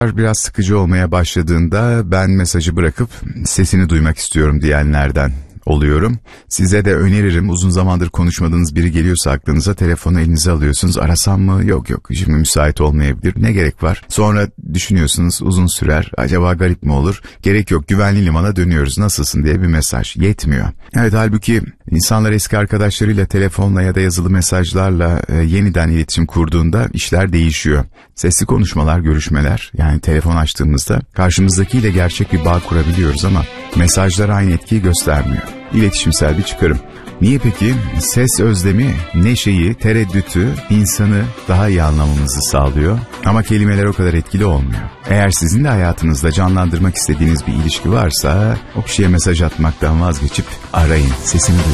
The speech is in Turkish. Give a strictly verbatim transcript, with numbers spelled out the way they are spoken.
Biraz sıkıcı olmaya başladığında ben mesajı bırakıp sesini duymak istiyorum diyenlerden oluyorum. Size de öneririm, uzun zamandır konuşmadığınız biri geliyorsa aklınıza, telefonu elinize alıyorsunuz. Arasam mı? Yok yok, şimdi müsait olmayabilir. Ne gerek var? Sonra düşünüyorsunuz, uzun sürer. Acaba garip mi olur? Gerek yok, güvenli limana dönüyoruz. Nasılsın diye bir mesaj. Yetmiyor. Evet, halbuki insanlar eski arkadaşlarıyla telefonla ya da yazılı mesajlarla e, yeniden iletişim kurduğunda işler değişiyor. Sesli konuşmalar, görüşmeler, yani telefon açtığımızda karşımızdakiyle gerçek bir bağ kurabiliyoruz ama mesajlar aynı etkiyi göstermiyor. İletişimsel bir çıkarım. Niye peki? Ses özlemi, neşeyi, tereddütü, insanı daha iyi anlamamızı sağlıyor. Ama kelimeler o kadar etkili olmuyor. Eğer sizin de hayatınızda canlandırmak istediğiniz bir ilişki varsa o kişiye mesaj atmaktan vazgeçip arayın, sesini duyun.